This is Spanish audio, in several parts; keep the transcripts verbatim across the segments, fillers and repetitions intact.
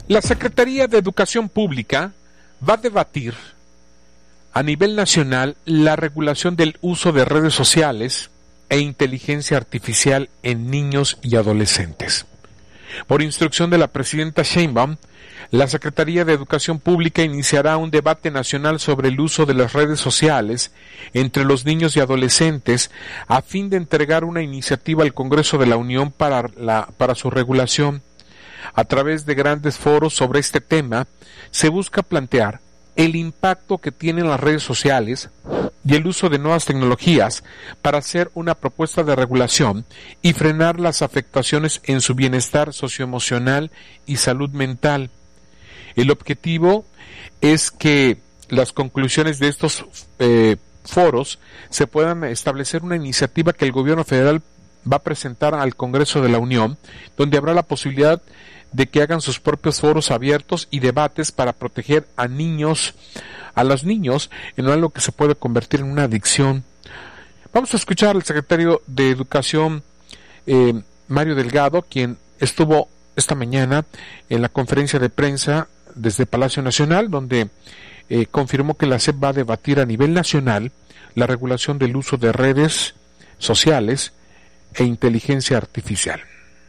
La Secretaría de Educación Pública va a debatir a nivel nacional la regulación del uso de redes sociales e inteligencia artificial en niños y adolescentes. Por instrucción de la presidenta Sheinbaum, la Secretaría de Educación Pública iniciará un debate nacional sobre el uso de las redes sociales entre los niños y adolescentes a fin de entregar una iniciativa al Congreso de la Unión para, la, para su regulación. A través de grandes foros sobre este tema, se busca plantear el impacto que tienen las redes sociales y el uso de nuevas tecnologías para hacer una propuesta de regulación y frenar las afectaciones en su bienestar socioemocional y salud mental. El objetivo es que las conclusiones de estos eh, foros se puedan establecer una iniciativa que el gobierno federal va a presentar al Congreso de la Unión, donde habrá la posibilidad de que hagan sus propios foros abiertos y debates para proteger a niños, a los niños, en algo que se puede convertir en una adicción. Vamos a escuchar al secretario de Educación, eh, Mario Delgado, quien estuvo esta mañana en la conferencia de prensa desde Palacio Nacional, donde eh, confirmó que la S E P va a debatir a nivel nacional la regulación del uso de redes sociales e inteligencia artificial.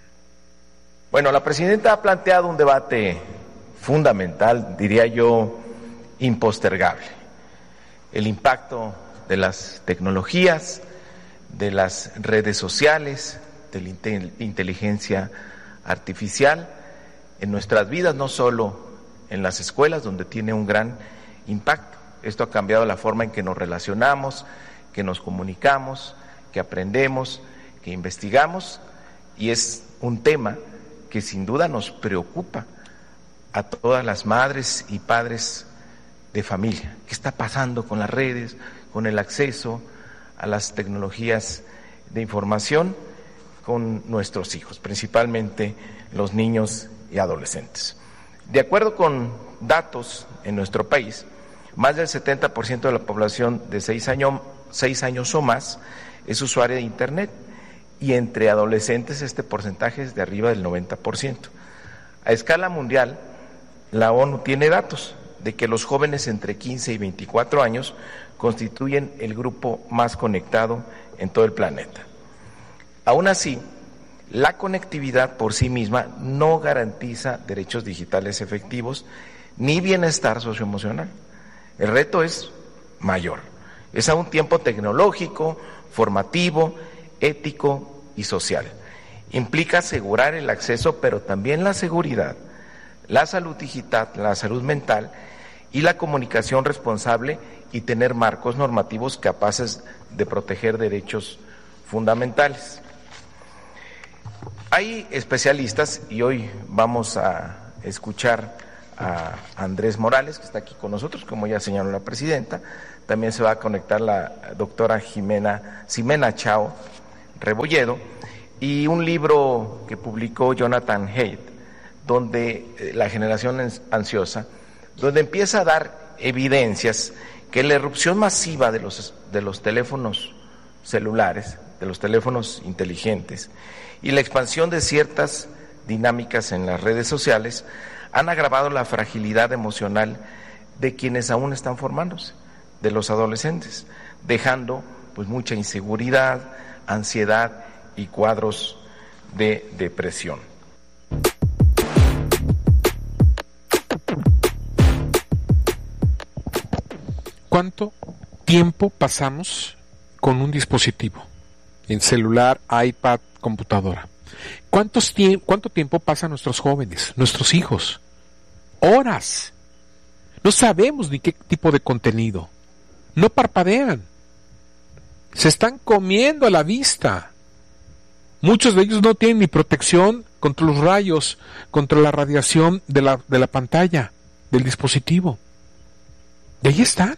Bueno, la presidenta ha planteado un debate fundamental, diría yo, impostergable. El impacto de las tecnologías, de las redes sociales, de la inteligencia artificial en nuestras vidas, no solo en las escuelas, donde tiene un gran impacto. Esto ha cambiado la forma en que nos relacionamos, que nos comunicamos, que aprendemos, que investigamos, y es un tema que sin duda nos preocupa a todas las madres y padres de familia. ¿Qué está pasando con las redes, con el acceso a las tecnologías de información con nuestros hijos, principalmente los niños y adolescentes? De acuerdo con datos en nuestro país, más del setenta por ciento de la población de seis años, seis años o más es usuaria de Internet, y entre adolescentes este porcentaje es de arriba del noventa por ciento. A escala mundial, la ONU tiene datos de que los jóvenes entre quince y veinticuatro años constituyen el grupo más conectado en todo el planeta. Aún así, la conectividad por sí misma no garantiza derechos digitales efectivos ni bienestar socioemocional. El reto es mayor. Es a un tiempo tecnológico, formativo, ético y social. Implica asegurar el acceso, pero también la seguridad, la salud digital, la salud mental y la comunicación responsable, y tener marcos normativos capaces de proteger derechos fundamentales. Hay especialistas, y hoy vamos a escuchar a Andrés Morales, que está aquí con nosotros, como ya señaló la presidenta. También se va a conectar la doctora Jimena, Ximena Chao Rebolledo, y un libro que publicó Jonathan Haidt, donde eh, la generación ansiosa, donde empieza a dar evidencias que la irrupción masiva de los, de los teléfonos celulares, de los teléfonos inteligentes, y la expansión de ciertas dinámicas en las redes sociales han agravado la fragilidad emocional de quienes aún están formándose, de los adolescentes, dejando pues mucha inseguridad, ansiedad y cuadros de depresión. ¿Cuánto tiempo pasamos con un dispositivo? En celular, iPad, computadora. ¿Cuántos tie- ¿Cuánto tiempo pasan nuestros jóvenes, nuestros hijos? Horas. No sabemos ni qué tipo de contenido. No parpadean. Se están comiendo a la vista. Muchos de ellos no tienen ni protección contra los rayos, contra la radiación de la, de la pantalla, del dispositivo. Y ahí están.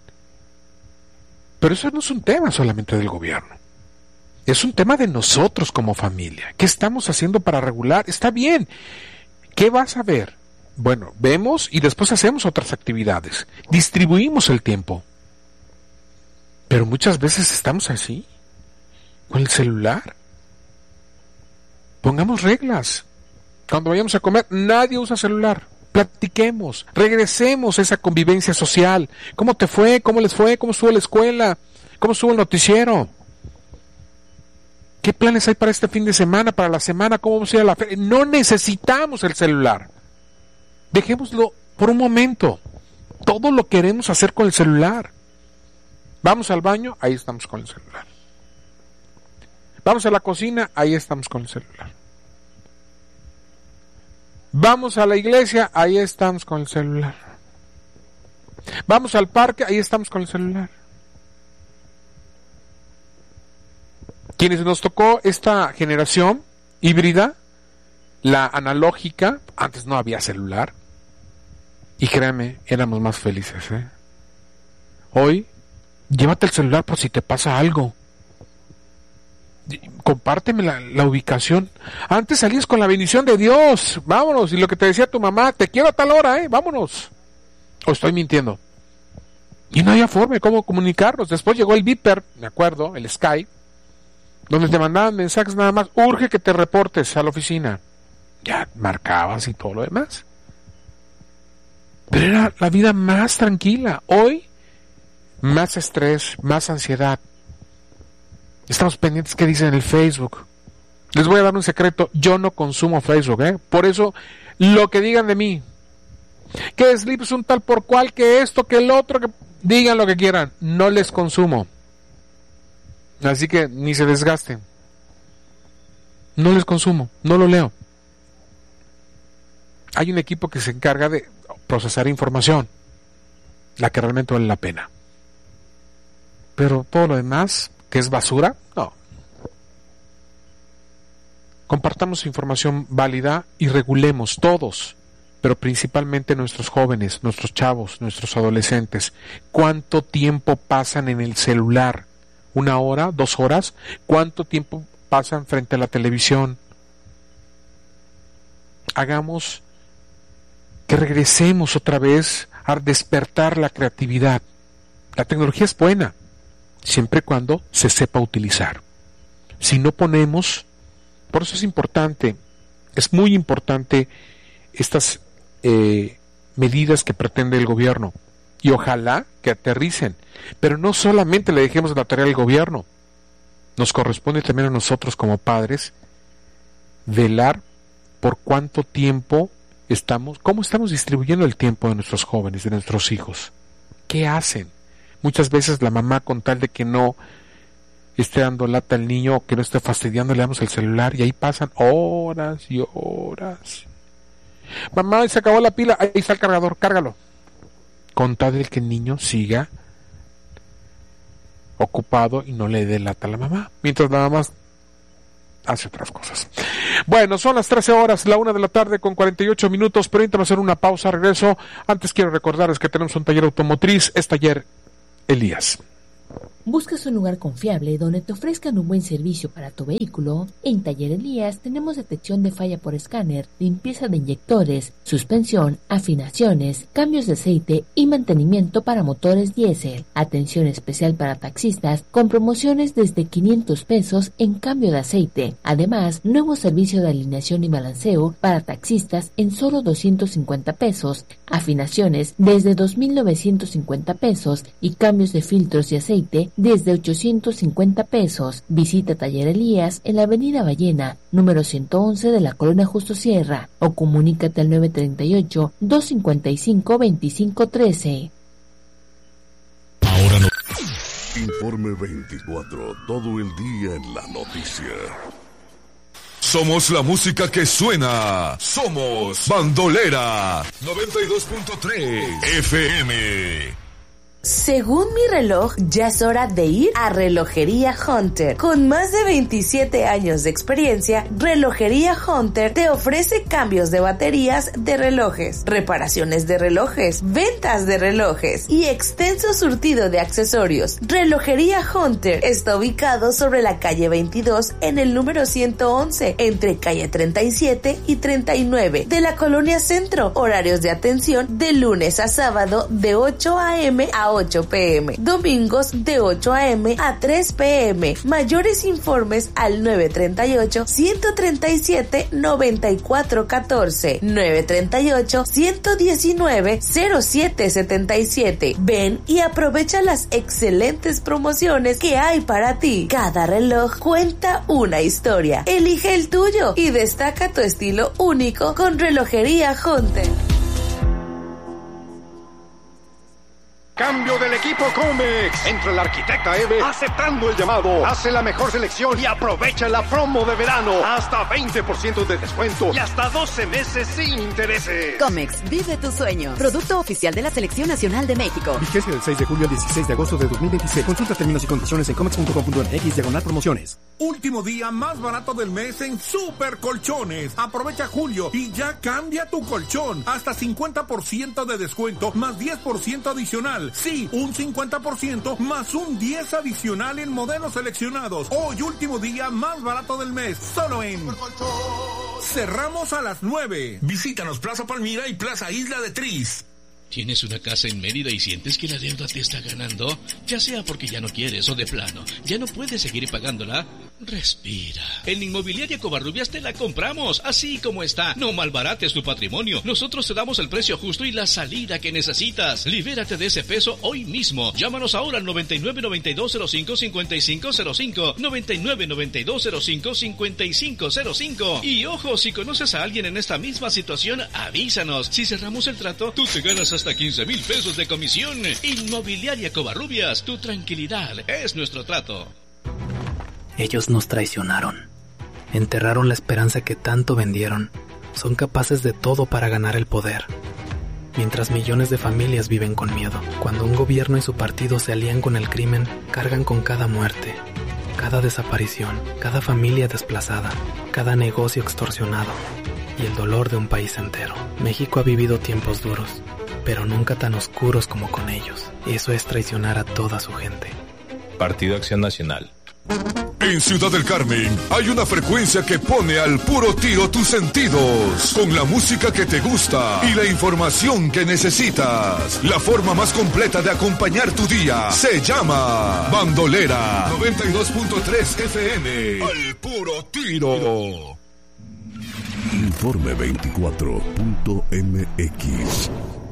Pero eso no es un tema solamente del gobierno. Es un tema de nosotros como familia. ¿Qué estamos haciendo para regular? Está bien. ¿Qué vas a ver? Bueno, vemos y después hacemos otras actividades. Distribuimos el tiempo. Pero muchas veces estamos así, con el celular. Pongamos reglas. Cuando vayamos a comer, nadie usa celular. Platiquemos, regresemos a esa convivencia social. ¿Cómo te fue? ¿Cómo les fue? ¿Cómo estuvo la escuela? ¿Cómo estuvo el noticiero? ¿Qué planes hay para este fin de semana, para la semana? ¿Cómo vamos a ir a la feria? No necesitamos el celular. Dejémoslo por un momento. Todo lo queremos hacer con el celular. Vamos al baño, ahí estamos con el celular. Vamos a la cocina, ahí estamos con el celular. Vamos a la iglesia, ahí estamos con el celular. Vamos al parque, ahí estamos con el celular. Quienes nos tocó esta generación híbrida, la analógica, antes no había celular. Y créanme, éramos más felices, ¿eh? Hoy, llévate el celular por si te pasa algo. Compárteme la, la ubicación. Antes salías con la bendición de Dios. Vámonos. Y lo que te decía tu mamá, te quiero a tal hora, ¿eh? Vámonos. O estoy mintiendo. Y no había forma de cómo comunicarnos. Después llegó el Viper, me acuerdo, el Skype, donde te mandaban mensajes nada más. Urge que te reportes a la oficina. Ya marcabas y todo lo demás. Pero era la vida más tranquila. Hoy, más estrés, más ansiedad. Estamos pendientes que dicen en el Facebook. Les voy a dar un secreto. Yo no consumo Facebook, ¿eh? Por eso, lo que digan de mí. Que Sleep es un tal por cual, que esto, que el otro, que digan lo que quieran. No les consumo. Así que ni se desgasten. No les consumo. No lo leo. Hay un equipo que se encarga de procesar información. La que realmente vale la pena. Pero todo lo demás, que es basura, no. Compartamos información válida y regulemos todos, pero principalmente nuestros jóvenes, nuestros chavos, nuestros adolescentes. ¿Cuánto tiempo pasan en el celular? ¿Una hora? ¿Dos horas? ¿Cuánto tiempo pasan frente a la televisión? Hagamos que regresemos otra vez a despertar la creatividad. La tecnología es buena, siempre y cuando se sepa utilizar. Si no ponemos, por eso es importante, es muy importante estas eh, medidas que pretende el gobierno, y ojalá que aterricen, pero no solamente le dejemos la tarea al gobierno, nos corresponde también a nosotros como padres velar por cuánto tiempo estamos, cómo estamos distribuyendo el tiempo de nuestros jóvenes, de nuestros hijos, qué hacen. Muchas veces la mamá, con tal de que no esté dando lata al niño, que no esté fastidiando, le damos el celular y ahí pasan horas y horas. Mamá, se acabó la pila, ahí está el cargador, cárgalo. Con tal de que el niño siga ocupado y no le dé lata a la mamá, mientras la mamá hace otras cosas. Bueno, son las trece horas, la una de la tarde con cuarenta y ocho minutos. Permítanme hacer una pausa, regreso. Antes quiero recordarles que tenemos un taller automotriz, es Taller Elías. ¿Buscas un lugar confiable donde te ofrezcan un buen servicio para tu vehículo? En Taller Elías tenemos detección de falla por escáner, limpieza de inyectores, suspensión, afinaciones, cambios de aceite y mantenimiento para motores diésel. Atención especial para taxistas con promociones desde quinientos pesos en cambio de aceite. Además, nuevo servicio de alineación y balanceo para taxistas en solo doscientos cincuenta pesos, afinaciones desde dos mil novecientos cincuenta pesos y cambios de filtros y aceite desde ochocientos cincuenta pesos. Visita Taller Elías en la Avenida Ballena, número ciento once de la Colonia Justo Sierra, o comunícate al nueve treinta y ocho, doscientos cincuenta y cinco, veinticinco trece. Ahora no. Informe veinticuatro, todo el día en la noticia. Somos la música que suena. Somos Bandolera noventa y dos punto tres F M. Según mi reloj, ya es hora de ir a Relojería Hunter. Con más de veintisiete años de experiencia, Relojería Hunter te ofrece cambios de baterías de relojes, reparaciones de relojes, ventas de relojes y extenso surtido de accesorios. Relojería Hunter está ubicado sobre la calle veintidós en el número ciento once, entre calle treinta y siete y treinta y nueve de la Colonia Centro. Horarios de atención de lunes a sábado de ocho a eme a a ocho pe eme. Domingos de ocho a eme a tres pe eme. Mayores informes al nueve tres ocho, uno tres siete, nueve cuatro uno cuatro, nueve tres ocho, uno uno nueve, cero siete siete siete. Ven y aprovecha las excelentes promociones que hay para ti. Cada reloj cuenta una historia. Elige el tuyo y destaca tu estilo único con Relojería Hunter. Cambio del equipo Comex. Entra el arquitecta Eve aceptando el llamado. Hace la mejor selección y aprovecha la promo de verano. Hasta veinte por ciento de descuento y hasta doce meses sin intereses. Comex, vive tu sueño. Producto oficial de la Selección Nacional de México. Vigencia del seis de julio al dieciséis de agosto de dos mil veintiséis. Consulta términos y condiciones en comex punto com punto m x diagonal promociones. Último día más barato del mes en Super Colchones. Aprovecha julio y ya cambia tu colchón. Hasta cincuenta por ciento de descuento más diez por ciento adicional. Sí, un cincuenta por ciento más un diez por ciento adicional en modelos seleccionados. Hoy último día más barato del mes. Solo en... Cerramos a las nueve. Visítanos Plaza Palmira y Plaza Isla de Tris. ¿Tienes una casa en Mérida y sientes que la deuda te está ganando? Ya sea porque ya no quieres o de plano, ya no puedes seguir pagándola. Respira. En Inmobiliaria Covarrubias te la compramos, así como está. No malbarates tu patrimonio. Nosotros te damos el precio justo y la salida que necesitas. Libérate de ese peso hoy mismo. Llámanos ahora al noventa y nueve, noventa y dos, cero cinco, cincuenta y cinco cero cinco, noventa y nueve, noventa y dos, cero cinco, cincuenta y cinco cero cinco. Y ojo, si conoces a alguien en esta misma situación, avísanos. Si cerramos el trato, tú te ganas hasta quince mil pesos de comisión. Inmobiliaria Covarrubias, tu tranquilidad es nuestro trato. Ellos nos traicionaron. Enterraron la esperanza que tanto vendieron. Son capaces de todo para ganar el poder. Mientras millones de familias viven con miedo. Cuando un gobierno y su partido se alían con el crimen, cargan con cada muerte, cada desaparición, cada familia desplazada, cada negocio extorsionado y el dolor de un país entero. México ha vivido tiempos duros, pero nunca tan oscuros como con ellos. Eso es traicionar a toda su gente. Partido Acción Nacional. En Ciudad del Carmen hay una frecuencia que pone al puro tiro tus sentidos, con la música que te gusta y la información que necesitas. La forma más completa de acompañar tu día se llama Bandolera noventa y dos punto tres F M. Al puro tiro. Informe veinticuatro punto m x.